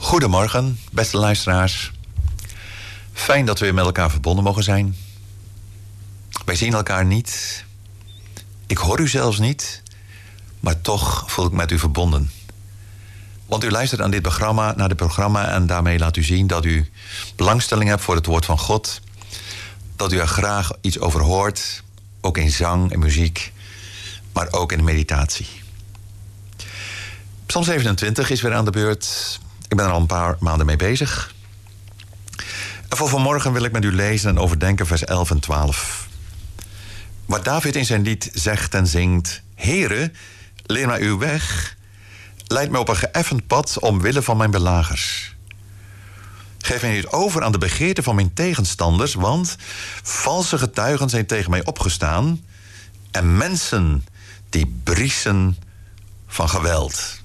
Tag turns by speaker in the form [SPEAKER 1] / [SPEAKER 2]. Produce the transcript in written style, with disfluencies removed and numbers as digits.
[SPEAKER 1] Goedemorgen, beste luisteraars. Fijn dat we weer met elkaar verbonden mogen zijn. Wij zien elkaar niet. Ik hoor u zelfs niet. Maar toch voel ik met u verbonden. Want u luistert aan dit programma, naar dit programma, en daarmee laat u zien dat u belangstelling hebt voor het woord van God. Dat u er graag iets over hoort. Ook in zang en muziek. Maar ook in de meditatie. Psalm 27 is weer aan de beurt. Ik ben er al een paar maanden mee bezig. En voor vanmorgen wil ik met u lezen en overdenken vers 11 en 12. Waar David in zijn lied zegt en zingt: Heere, leer mij uw weg. Leid mij op een geëffend pad omwille van mijn belagers. Geef mij niet over aan de begeerte van mijn tegenstanders, want valse getuigen zijn tegen mij opgestaan en mensen die briesen van geweld.